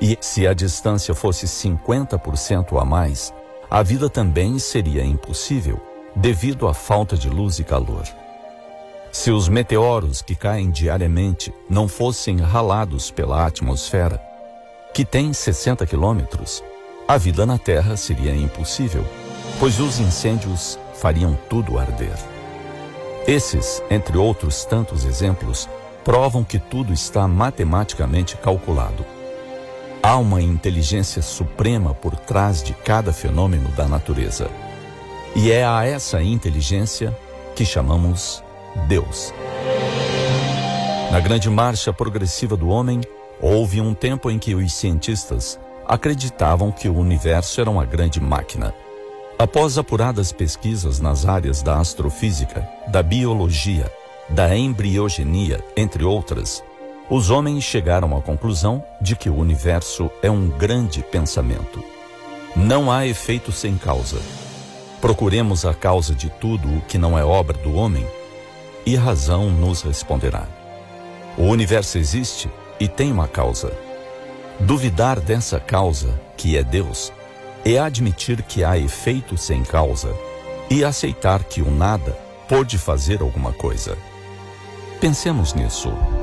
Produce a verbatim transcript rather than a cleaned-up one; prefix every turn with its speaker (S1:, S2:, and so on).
S1: E se a distância fosse cinquenta por cento a mais, a vida também seria impossível, devido à falta de luz e calor. Se os meteoros que caem diariamente não fossem ralados pela atmosfera, que tem sessenta quilômetros, a vida na Terra seria impossível, pois os incêndios fariam tudo arder. Esses, entre outros tantos exemplos, provam que tudo está matematicamente calculado. Há uma inteligência suprema por trás de cada fenômeno da natureza. E é a essa inteligência que chamamos Deus. Na grande marcha progressiva do homem, houve um tempo em que os cientistas acreditavam que o universo era uma grande máquina. Após apuradas pesquisas nas áreas da astrofísica, da biologia, da embriogenia, entre outras, os homens chegaram à conclusão de que o universo é um grande pensamento. Não há efeito sem causa. Procuremos a causa de tudo o que não é obra do homem, e a razão nos responderá. O universo existe e tem uma causa. Duvidar dessa causa, que é Deus, é admitir que há efeito sem causa e aceitar que o nada pode fazer alguma coisa. Pensemos nisso.